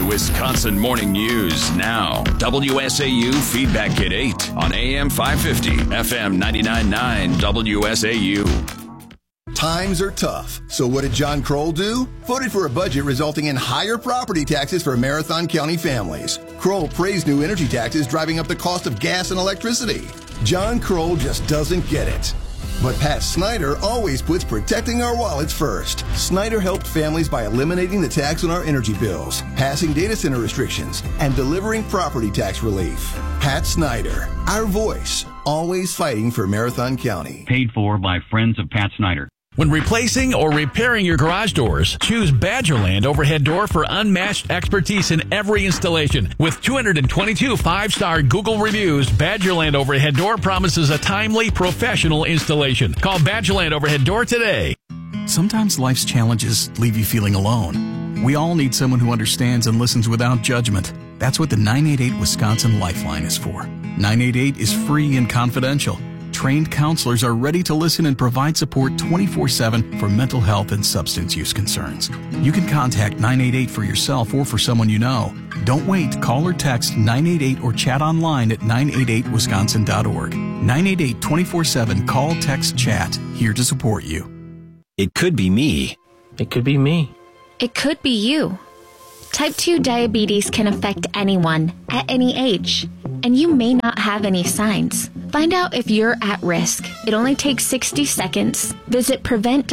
Wisconsin Morning News now. WSAU Feedback Kit 8 on AM 550, FM 99.9 WSAU. Times are tough. So what did John Kroll do? Voted for a budget resulting in higher property taxes for Marathon County families. Kroll praised new energy taxes driving up the cost of gas and electricity. John Kroll just doesn't get it. But Pat Snyder always puts protecting our wallets first. Snyder helped families by eliminating the tax on our energy bills, passing data center restrictions, and delivering property tax relief. Pat Snyder, our voice, always fighting for Marathon County. Paid for by Friends of Pat Snyder. When replacing or repairing your garage doors, choose Badgerland Overhead Door for unmatched expertise in every installation. With 222 5-star Google reviews, Badgerland Overhead Door promises a timely, professional installation. Call Badgerland Overhead Door today. Sometimes life's challenges leave you feeling alone. We all need someone who understands and listens without judgment. That's what the 988 Wisconsin Lifeline is for. 988 is free and confidential. Trained counselors are ready to listen and provide support 24/7 for mental health and substance use concerns. You can contact 988 for yourself or for someone you know. Don't wait. Call or text 988 or chat online at 988wisconsin.org. 988 24/7. Call, text, chat. Here to support you. It could be me. It could be me. It could be you. Type 2 diabetes can affect anyone at any age, and you may not have any signs. Find out if you're at risk. It only takes 60 seconds. Visit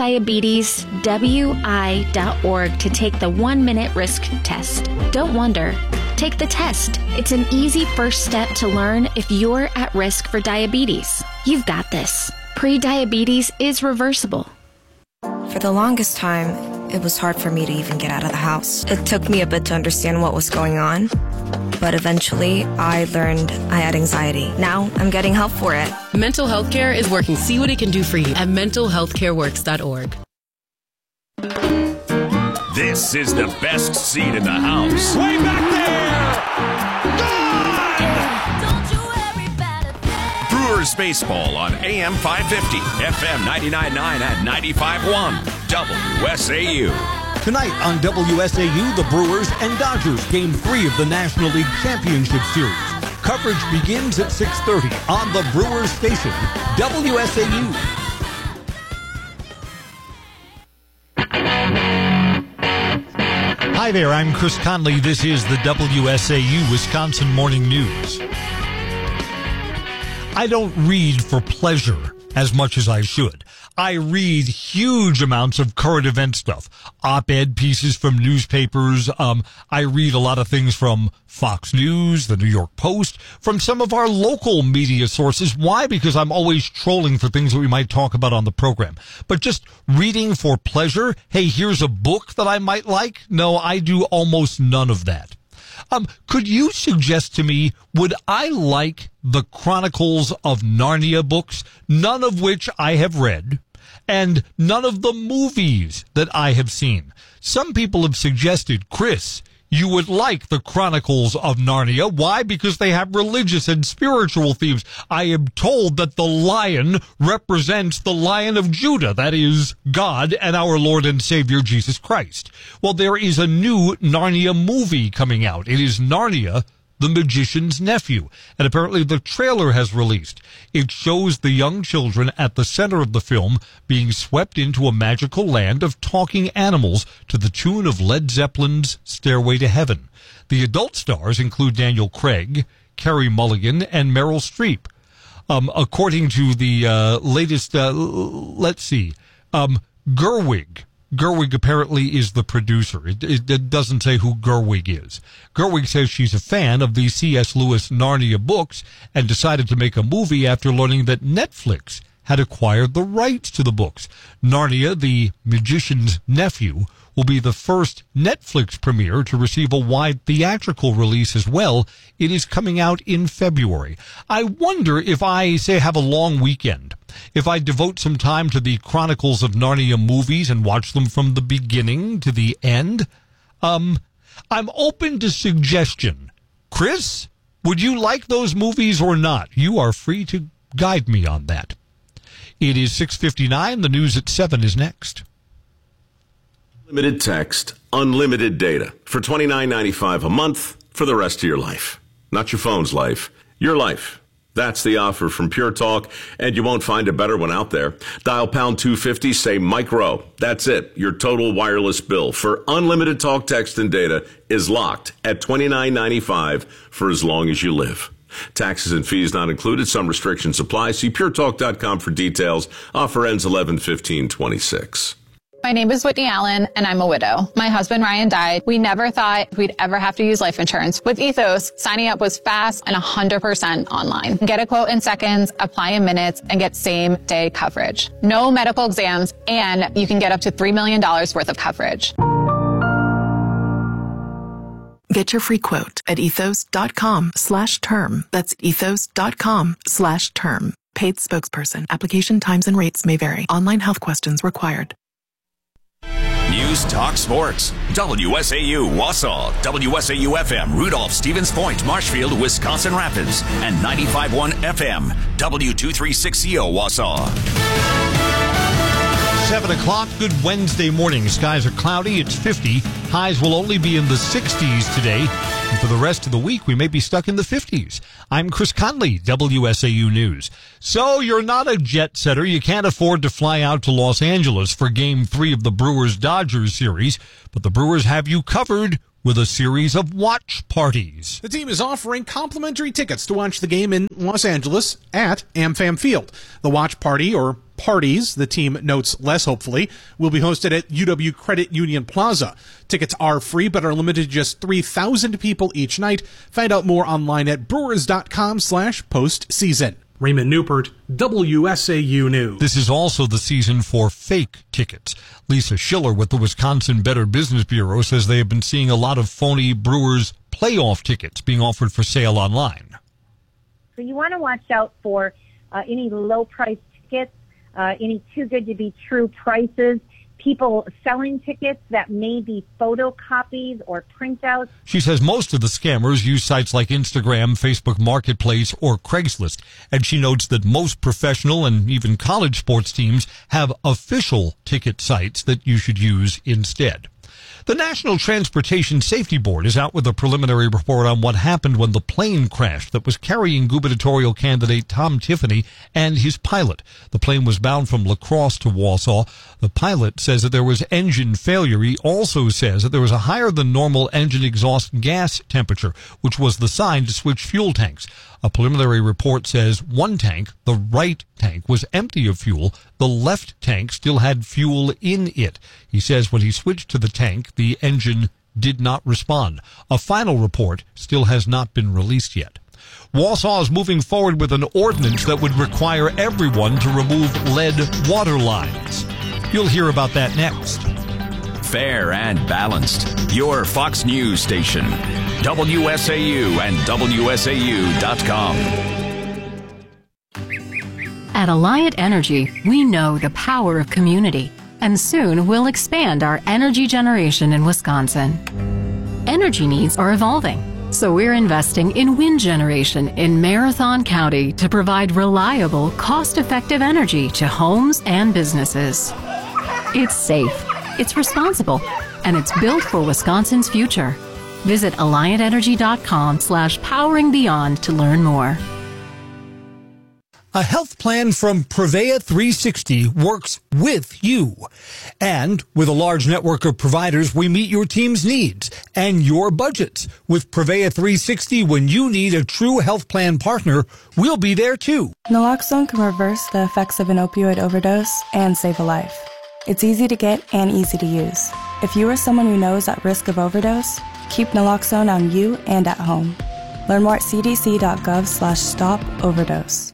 PreventDiabetesWI.org to take the 1-minute risk test. Don't wonder. Take the test. It's an easy first step to learn if you're at risk for diabetes. You've got this. Pre-diabetes is reversible. For the longest time, it was hard for me to even get out of the house. It took me a bit to understand what was going on, but eventually I learned I had anxiety. Now I'm getting help for it. Mental health care is working. See what it can do for you at mentalhealthcareworks.org. This is the best seat in the house. Way back there! Brewers Baseball on AM 550, FM 99.9 and 95.1 WSAU. Tonight on WSAU, the Brewers and Dodgers, Game 3 of the National League Championship Series. Coverage begins at 6:30 on the Brewers station, WSAU. Hi there, I'm Chris Conley. This is the WSAU Wisconsin Morning News. I don't read for pleasure as much as I should. I read huge amounts of current event stuff, op-ed pieces from newspapers. I read a lot of things from Fox News, the New York Post, from some of our local media sources. Why? Because I'm always trolling for things that we might talk about on the program. But just reading for pleasure, hey, here's a book that I might like. No, I do almost none of that. Could you suggest to me, would I like the Chronicles of Narnia books, none of which I have read, and none of the movies that I have seen? Some people have suggested, Chris, you would like the Chronicles of Narnia. Why? Because they have religious and spiritual themes. I am told that the lion represents the Lion of Judah, that is, God and our Lord and Savior Jesus Christ. Well, there is a new Narnia movie coming out. It is Narnia, the Magician's Nephew, and apparently the trailer has released. It shows the young children at the center of the film being swept into a magical land of talking animals to the tune of Led Zeppelin's Stairway to Heaven. The adult stars include Daniel Craig, Carey Mulligan, and Meryl Streep. According to the latest, Gerwig. Gerwig apparently is the producer. It doesn't say who Gerwig is. Gerwig says she's a fan of the C.S. Lewis Narnia books and decided to make a movie after learning that Netflix had acquired the rights to the books. Narnia, the Magician's Nephew, will be the first Netflix premiere to receive a wide theatrical release as well. It is coming out in February. I wonder if I, say, have a long weekend, if I devote some time to the Chronicles of Narnia movies and watch them from the beginning to the end. I'm open to suggestion. Chris, would you like those movies or not? You are free to guide me on that. It is 6:59. The news at 7 is next. Unlimited text, unlimited data for $29.95 a month for the rest of your life. Not your phone's life, your life. That's the offer from Pure Talk, and you won't find a better one out there. Dial pound 250, say micro. That's it. Your total wireless bill for unlimited talk, text, and data is locked at $29.95 for as long as you live. Taxes and fees not included. Some restrictions apply. See puretalk.com for details. Offer ends 11/15/26. My name is Whitney Allen, and I'm a widow. My husband, Ryan, died. We never thought we'd ever have to use life insurance. With Ethos, signing up was fast and 100% online. Get a quote in seconds, apply in minutes, and get same-day coverage. No medical exams, and you can get up to $3 million worth of coverage. Get your free quote at ethos.com/term. That's ethos.com/term. Paid spokesperson. Application times and rates may vary. Online health questions required. News Talk Sports. WSAU Wausau, WSAU FM Rudolph, Stevens Point, Marshfield, Wisconsin Rapids, and 95.1 FM W236CO Wausau. 7 o'clock, good Wednesday morning. Skies are cloudy, it's 50. Highs will only be in the 60s today. And for the rest of the week, we may be stuck in the 50s. I'm Chris Conley, WSAU News. So you're not a jet setter. You can't afford to fly out to Los Angeles for Game 3 of the Brewers-Dodgers series. But the Brewers have you covered with a series of watch parties. The team is offering complimentary tickets to watch the game in Los Angeles at AmFam Field. The watch party, or parties, the team notes less hopefully, will be hosted at UW Credit Union Plaza. Tickets are free but are limited to just 3,000 people each night. Find out more online at brewers.com/postseason. Raymond Newport, WSAU News. This is also the season for fake tickets. Lisa Schiller with the Wisconsin Better Business Bureau says they have been seeing a lot of phony Brewers playoff tickets being offered for sale online. So you want to watch out for any low-priced tickets, any too-good-to-be-true prices, people selling tickets that may be photocopies or printouts. She says most of the scammers use sites like Instagram, Facebook Marketplace, or Craigslist. And she notes that most professional and even college sports teams have official ticket sites that you should use instead. The National Transportation Safety Board is out with a preliminary report on what happened when the plane crashed that was carrying gubernatorial candidate Tom Tiffany and his pilot. The plane was bound from La Crosse to Wausau. The pilot says that there was engine failure. He also says that there was a higher than normal engine exhaust gas temperature, which was the sign to switch fuel tanks. A preliminary report says one tank, the right tank, was empty of fuel. The left tank still had fuel in it. He says when he switched to the tank, the engine did not respond. A final report still has not been released yet. Wausau is moving forward with an ordinance that would require everyone to remove lead water lines. You'll hear about that next. Fair and balanced. Your Fox News station. WSAU and WSAU.com. At Alliant Energy, we know the power of community, and soon we'll expand our energy generation in Wisconsin. Energy needs are evolving, so we're investing in wind generation in Marathon County to provide reliable, cost-effective energy to homes and businesses. It's safe, it's responsible, and it's built for Wisconsin's future. Visit AlliantEnergy.com/poweringbeyond to learn more. A health plan from Prevea 360 works with you. And with a large network of providers, we meet your team's needs and your budgets. With Prevea 360, when you need a true health plan partner, we'll be there too. Naloxone can reverse the effects of an opioid overdose and save a life. It's easy to get and easy to use. If you or someone you know is at risk of overdose, keep naloxone on you and at home. Learn more at cdc.gov/stop-overdose.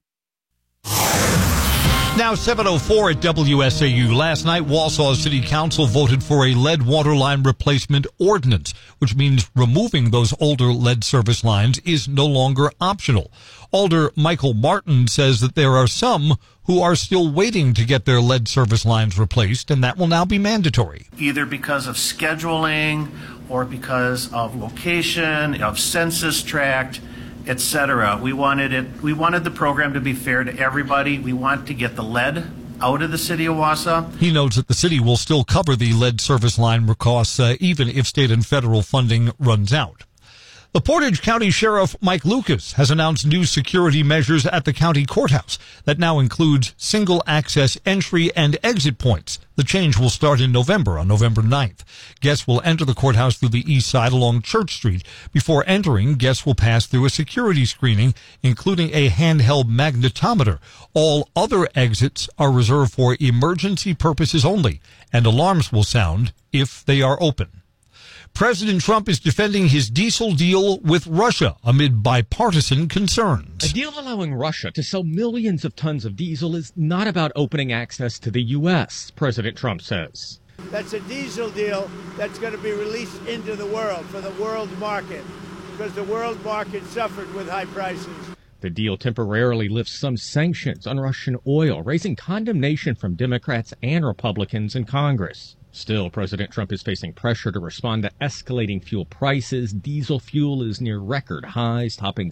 Now 7:04 at WSAU. Last night, Wausau City Council voted for a lead water line replacement ordinance, which means removing those older lead service lines is no longer optional. Alder Michael Martin says that there are some who are still waiting to get their lead service lines replaced, and that will now be mandatory. Either because of scheduling or because of location, of census tract, etc. We wanted the program to be fair to everybody. We want to get the lead out of the city of Wausau. He notes that the city will still cover the lead service line costs even if state and federal funding runs out. The Portage County Sheriff Mike Lucas has announced new security measures at the county courthouse that now includes single access entry and exit points. The change will start in November, on November 9th. Guests will enter the courthouse through the east side along Church Street. Before entering, guests will pass through a security screening, including a handheld magnetometer. All other exits are reserved for emergency purposes only, and alarms will sound if they are open. President Trump is defending his diesel deal with Russia amid bipartisan concerns. A deal allowing Russia to sell millions of tons of diesel is not about opening access to the U.S., President Trump says. That's a diesel deal that's going to be released into the world for the world market, because the world market suffered with high prices. The deal temporarily lifts some sanctions on Russian oil, raising condemnation from Democrats and Republicans in Congress. Still, President Trump is facing pressure to respond to escalating fuel prices. Diesel fuel is near record highs, topping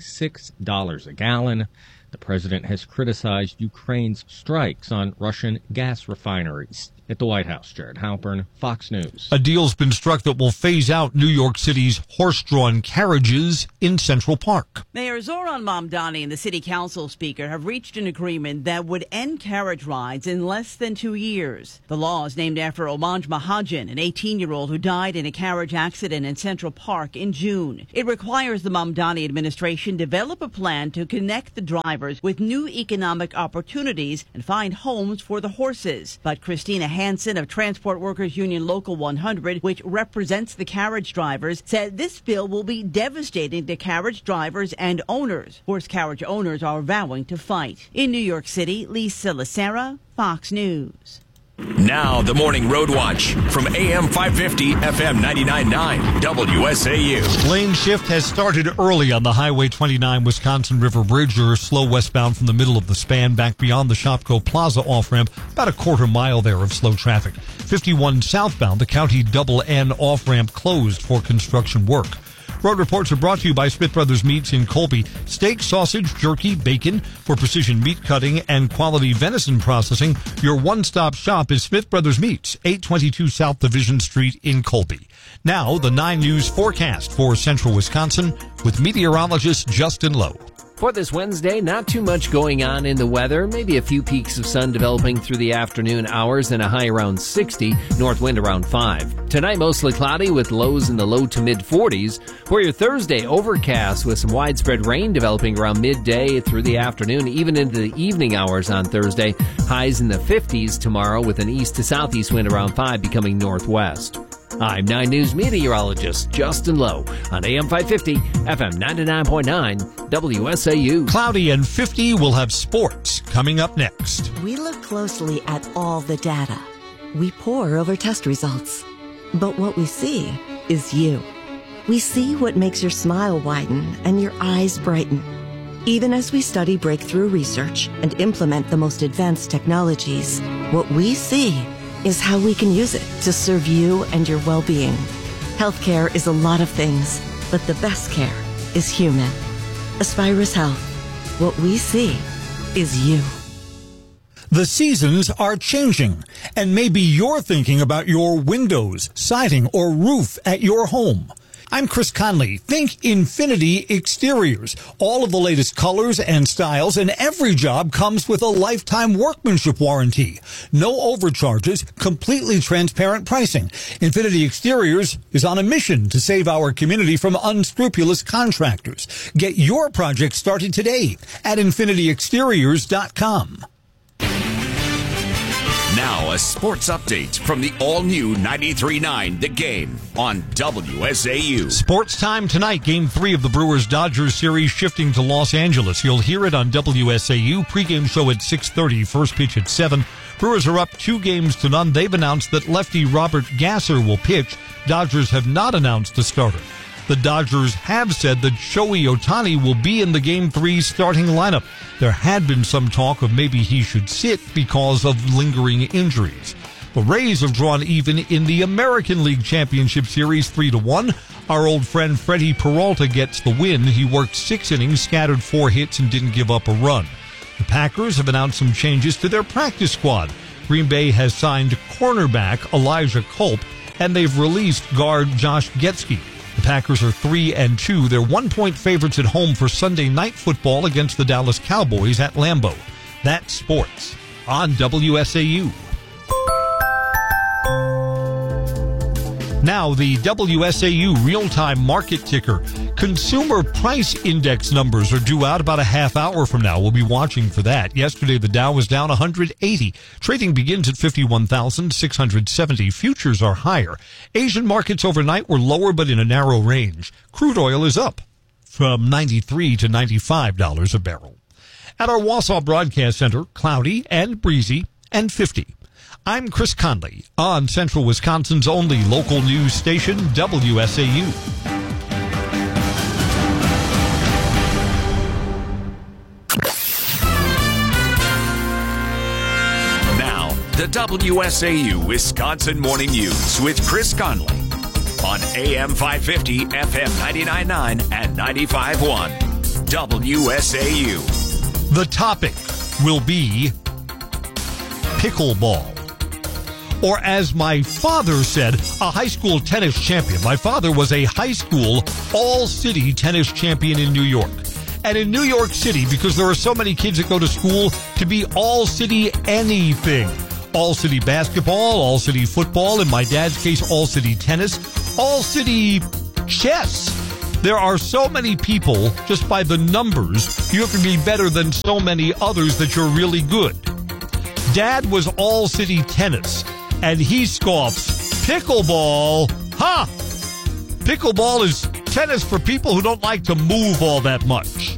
$6 a gallon. The president has criticized Ukraine's strikes on Russian gas refineries. At the White House, Jared Halpern, Fox News. A deal's been struck that will phase out New York City's horse-drawn carriages in Central Park. Mayor Zoran Mamdani and the city council speaker have reached an agreement that would end carriage rides in less than 2 years. The law is named after Omaj Mahajan, an 18-year-old who died in a carriage accident in Central Park in June. It requires the Mamdani administration develop a plan to connect the drivers with new economic opportunities and find homes for the horses. But Christina Hansen of Transport Workers Union Local 100, which represents the carriage drivers, said this bill will be devastating to carriage drivers and owners. Horse carriage owners are vowing to fight. In New York City, Lisa Lacera, Fox News. Now, the Morning Road Watch from AM 550, FM 99.9, WSAU. Lane shift has started early on the Highway 29 Wisconsin River Bridge. You're slow westbound from the middle of the span back beyond the Shopko Plaza off-ramp. About a quarter mile there of slow traffic. 51 southbound, the County Double N off-ramp closed for construction work. Road reports are brought to you by Smith Brothers Meats in Colby. Steak, sausage, jerky, bacon for precision meat cutting and quality venison processing. Your one-stop shop is Smith Brothers Meats, 822 South Division Street in Colby. Now, the 9 News forecast for central Wisconsin with meteorologist Justin Lowe. For this Wednesday, not too much going on in the weather. Maybe a few peaks of sun developing through the afternoon hours and a high around 60, north wind around 5. Tonight, mostly cloudy with lows in the low to mid 40s. For your Thursday, overcast with some widespread rain developing around midday through the afternoon, even into the evening hours on Thursday. Highs in the 50s tomorrow with an east to southeast wind around 5 becoming northwest. I'm 9 News meteorologist Justin Lowe on AM 550, FM 99.9, WSAU. Cloudy and 50 will have sports coming up next. We look closely at all the data. We pore over test results. But what we see is you. We see what makes your smile widen and your eyes brighten. Even as we study breakthrough research and implement the most advanced technologies, what we see is how we can use it to serve you and your well-being. Healthcare is a lot of things, but the best care is human. Aspirus Health. What we see is you. The seasons are changing, and maybe you're thinking about your windows, siding, or roof at your home. I'm Chris Conley. Think Infinity Exteriors. All of the latest colors and styles, and every job comes with a lifetime workmanship warranty. No overcharges, completely transparent pricing. Infinity Exteriors is on a mission to save our community from unscrupulous contractors. Get your project started today at infinityexteriors.com. Now, a sports update from the all-new 93.9 The Game on WSAU. Sports time tonight. Game 3 of the Brewers-Dodgers series shifting to Los Angeles. You'll hear it on WSAU. Pre-game show at 6:30. First pitch at 7. Brewers are up 2-0. They've announced that lefty Robert Gasser will pitch. Dodgers have not announced a starter. The Dodgers have said that Shohei Ohtani will be in the Game 3 starting lineup. There had been some talk of maybe he should sit because of lingering injuries. The Rays have drawn even in the American League Championship Series 3-1. Our old friend Freddie Peralta gets the win. He worked 6 innings, scattered 4 hits, and didn't give up a run. The Packers have announced some changes to their practice squad. Green Bay has signed cornerback Elijah Culp, and they've released guard Josh Getsky. The Packers are 3-2. They're 1-point favorites at home for Sunday Night Football against the Dallas Cowboys at Lambeau. That's sports on WSAU. Now, the WSAU real-time market ticker. Consumer price index numbers are due out about a half hour from now. We'll be watching for that. Yesterday, the Dow was down 180. Trading begins at 51,670. Futures are higher. Asian markets overnight were lower, but in a narrow range. Crude oil is up from $93 to $95 a barrel. At our Wausau Broadcast Center, cloudy and breezy and 50. I'm Chris Conley on Central Wisconsin's only local news station, WSAU. Now, the WSAU Wisconsin Morning News with Chris Conley on AM 550, FM 99.9 and 95.1. WSAU. The topic will be pickleball. Or as my father said, a high school tennis champion. My father was a high school all-city tennis champion in New York. And in New York City, because there are so many kids that go to school, to be all-city anything. All-city basketball, all-city football, in my dad's case, all-city tennis, all-city chess. There are so many people, just by the numbers, you have to be better than so many others that you're really good. Dad was all-city tennis. And he scoffs, pickleball, ha! Pickleball is tennis for people who don't like to move all that much.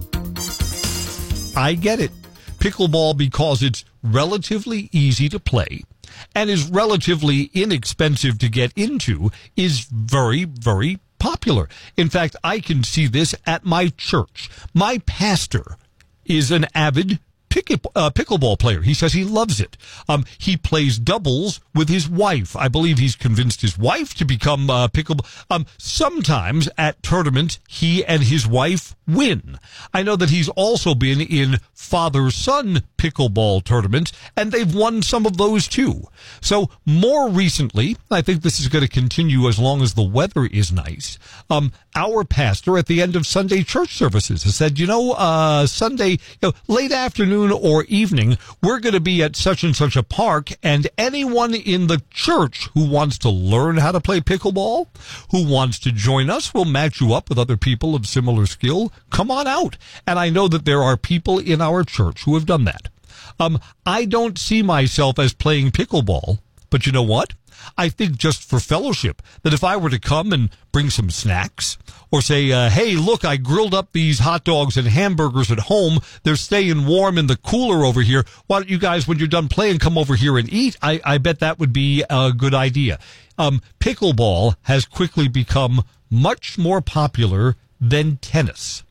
I get it. Pickleball, because it's relatively easy to play and is relatively inexpensive to get into, is very, very popular. In fact, I can see this at my church. My pastor is an avid pickleball player. He says he loves it. He plays doubles with his wife. I believe he's convinced his wife to become pickleball. Sometimes at tournaments, he and his wife win. I know that he's also been in father-son pickleball tournaments, and they've won some of those too. So more recently, I think this is going to continue as long as the weather is nice. Our pastor at the end of Sunday church services has said, Sunday, late afternoon or evening, we're going to be at such and such a park, and anyone in the church who wants to learn how to play pickleball, who wants to join us, we'll match you up with other people of similar skill. Come on out. And I know that there are people in our church who have done that. I don't see myself as playing pickleball, but you know what? I think just for fellowship, that if I were to come and bring some snacks or say, hey, look, I grilled up these hot dogs and hamburgers at home. They're staying warm in the cooler over here. Why don't you guys, when you're done playing, come over here and eat? I bet that would be a good idea. Pickleball has quickly become much more popular than tennis.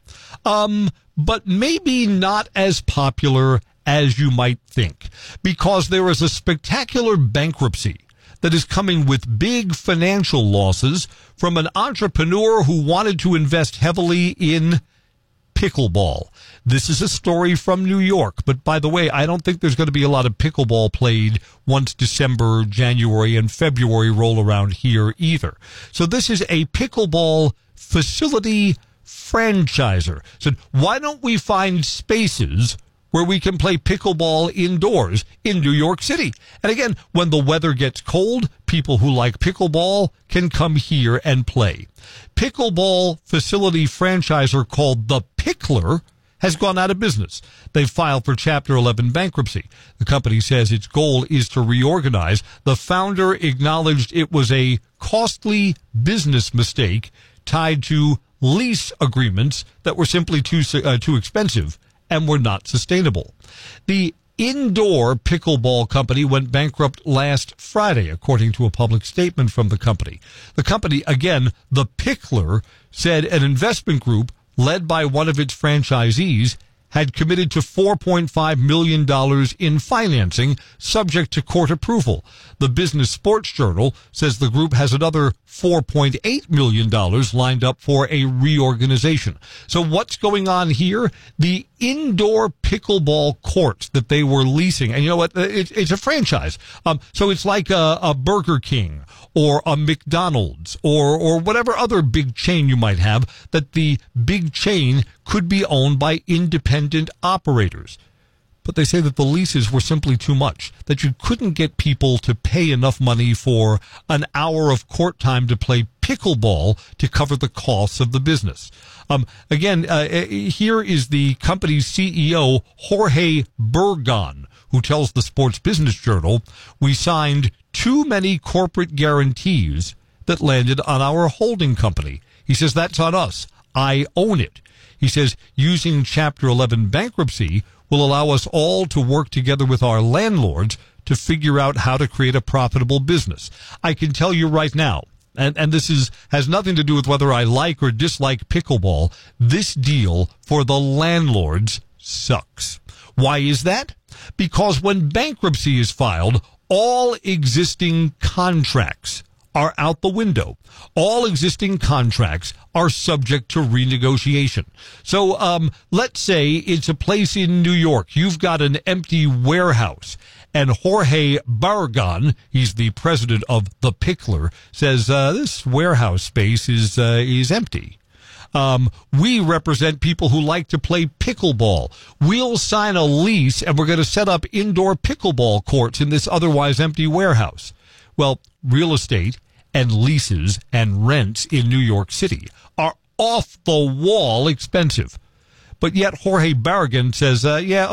But maybe not as popular as you might think, because there is a spectacular bankruptcy that is coming with big financial losses from an entrepreneur who wanted to invest heavily in pickleball. This is a story from New York, but by the way, I don't think there's going to be a lot of pickleball played once December, January, and February roll around here either. So this is a pickleball facility franchisor. So why don't we find spaces where we can play pickleball indoors in New York City? And again, when the weather gets cold, people who like pickleball can come here and play. Pickleball facility franchisor called The Pickler has gone out of business. They've filed for Chapter 11 bankruptcy. The company says its goal is to reorganize. The founder acknowledged it was a costly business mistake tied to lease agreements that were simply too expensive and were not sustainable. The indoor pickleball company went bankrupt last Friday, according to a public statement from the company. The company, again, The Pickler, said an investment group led by one of its franchisees had committed to $4.5 million in financing, subject to court approval. The Business Sports Journal says the group has another $4.8 million lined up for a reorganization. So what's going on here? The indoor pickleball courts that they were leasing. And you know what? It's a franchise. So it's like a Burger King or a McDonald's or whatever other big chain you might have, that the big chain could be owned by independent operators. But they say that the leases were simply too much, that you couldn't get people to pay enough money for an hour of court time to play pickleball to cover the costs of the business. Here is the company's CEO, Jorge Burgon, who tells the Sports Business Journal, "We signed too many corporate guarantees that landed on our holding company." He says, "That's on us. I own it." He says, "Using Chapter 11 bankruptcy will allow us all to work together with our landlords to figure out how to create a profitable business." I can tell you right now, and this has nothing to do with whether I like or dislike pickleball, this deal for the landlords sucks. Why is that? Because when bankruptcy is filed, all existing contracts are out the window. All existing contracts are subject to renegotiation. So let's say it's a place in New York. You've got an empty warehouse, and Jorge Barragan, he's the president of The Pickler, says this warehouse space is empty. We represent people who like to play pickleball. We'll sign a lease, and we're going to set up indoor pickleball courts in this otherwise empty warehouse. Well, real estate and leases and rents in New York City are off the wall expensive. But yet Jorge Barragan says,